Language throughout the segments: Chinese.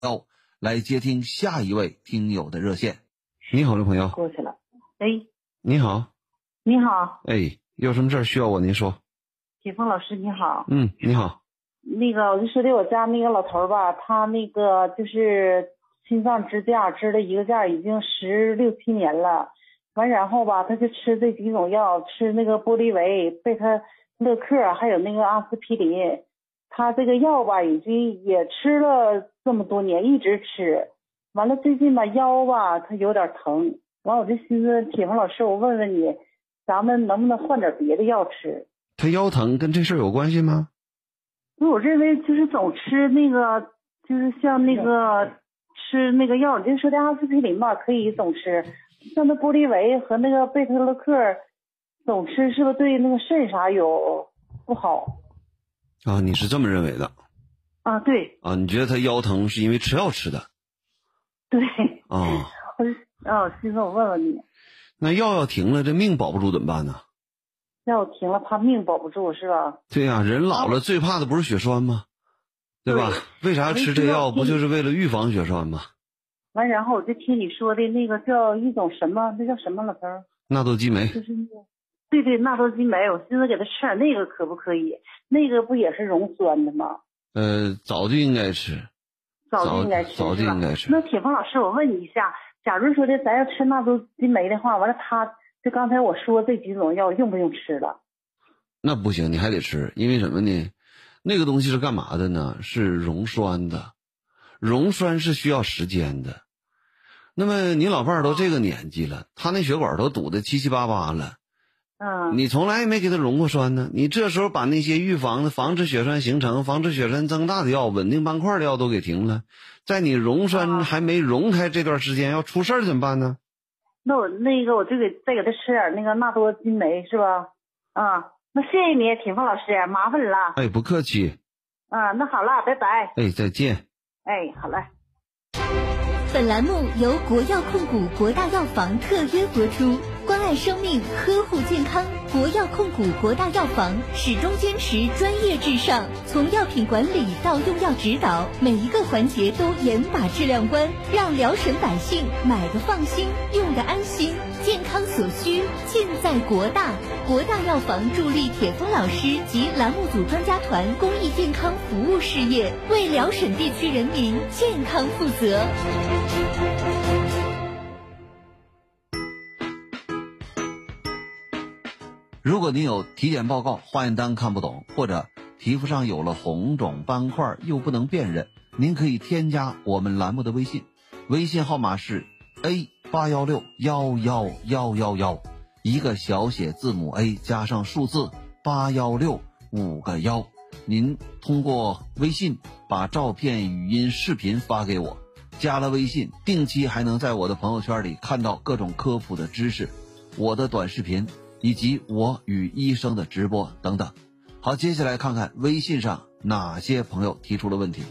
来接听下一位听友的热线。你好，这朋友。 过去了。哎， 你好。 你好。 哎，有什么事儿需要我？您说。 铁峰老师你好。 你好。 那个我就说的我家那个老头吧，他那个就是心脏支架支了一个架已经16、17年了，完然后吧他就吃这几种药，吃那个玻利维、贝塔勒克还有那个阿司匹林，他这个药吧已经也吃了这么多年，一直吃，完了最近吧腰吧他有点疼，完我就寻思铁峰老师我问问你，咱们能不能换点别的药吃？ 他腰疼跟这事儿有关系吗？ 我认为就是总吃那个，就是像那个吃那个药，就说的阿司匹林吧，可以总吃。像那玻利维和那个贝特勒克，总吃是不是对那个肾啥有不好？ 啊，你是这么认为的？ 啊，对。 啊，你觉得他腰疼是因为吃药吃的？ 对。 啊。 我寻思我问问你。 那药要停了，这命保不住怎么办呢？ 药停了，怕命保不住是吧？ 对呀，人老了最怕的不是血栓吗？对吧？为啥吃这药不就是为了预防血栓吗？ 完，然后我就听你说的那个叫一种什么，那叫什么老头？ 纳豆激酶。 就是那个，对，纳豆激酶，我寻思给他吃点那个可不可以？那个不也是溶栓的吗？ 早就应该吃。 早就应该吃。 早就应该吃。 那铁峰老师，我问你一下，假如说的咱要吃纳豆激酶的话，完了他就刚才我说这几种药用不用吃了？ 那不行，你还得吃，因为什么呢？那个东西是干嘛的呢？是溶栓的，溶栓是需要时间的。那么你老伴儿都这个年纪了，他那血管都堵得七七八八了，你从来没给他溶过栓呢。你这时候把那些预防的、防止血栓形成、防止血栓增大的药、稳定斑块的药都给停了，在你溶栓还没溶开这段时间，要出事儿怎么办呢？ 那我就再给他吃点那个纳多激酶是吧？那谢谢你，铁峰老师，麻烦了。 哎，不客气。 那好了，拜拜。 哎，再见。 哎，好嘞。 本栏目由国药控股国大药房特约播出，关爱生命，呵护健康。国药控股国大药房始终坚持专业至上，从药品管理到用药指导，每一个环节都严把质量关，让辽沈百姓买个放心，用个安心。健康所需尽在国大。国大药房助力铁峰老师及栏目组专家团公益健康服务事业，为辽沈地区人民健康负责。 如果您有体检报告、化验单看不懂，或者皮肤上有了红肿斑块又不能辨认，您可以添加我们栏目的微信，微信号码是 A81611111，一个小写字母 A 加上数字8165个1。您通过微信把照片、语音、视频发给我，加了微信，定期还能在我的朋友圈里看到各种科普的知识，我的短视频以及我与医生的直播等等。好，接下来看看微信上哪些朋友提出了问题。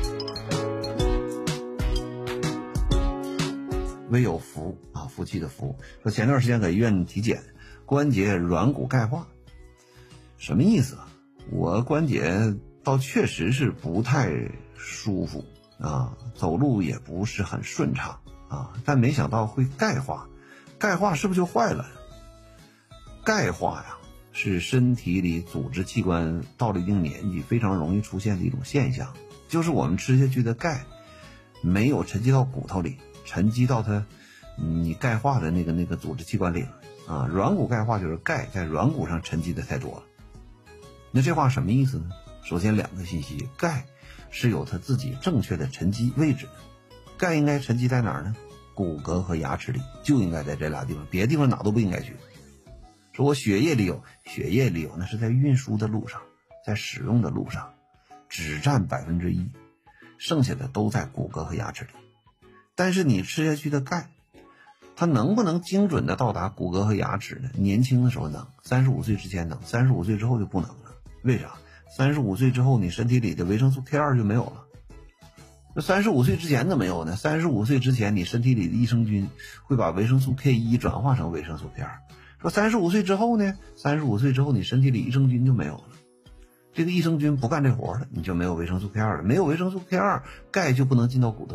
微有福啊，福气的福，说前段时间给医院体检，关节软骨钙化，什么意思啊？我关节倒确实是不太舒服啊，走路也不是很顺畅啊，但没想到会钙化，钙化是不是就坏了？钙化呀，是身体里组织器官到了一定年纪非常容易出现的一种现象，就是我们吃下去的钙没有沉积到骨头里，沉积到你钙化的那个组织器官里了啊。软骨钙化就是钙在软骨上沉积的太多了。那这话什么意思呢？首先两个信息，钙是有它自己正确的沉积位置的，钙应该沉积在哪儿呢？骨骼和牙齿里，就应该在这俩地方，别的地方哪都不应该去。说我血液里有，那是在运输的路上，在使用的路上，只占1%，剩下的都在骨骼和牙齿里。但是你吃下去的钙，它能不能精准的到达骨骼和牙齿呢？年轻的时候能，35岁之前能，35岁之后就不能了。为啥？35岁之后你身体里的维生素 K2 就没有了。那35岁之前怎么没有呢？35岁之前你身体里的益生菌会把维生素 K1 转化成维生素 K2。说35岁之后呢？35岁之后你身体里益生菌就没有了。 这个益生菌不干这活了，你就没有维生素 K2 了，没有维生素 K2，钙就不能进到骨头。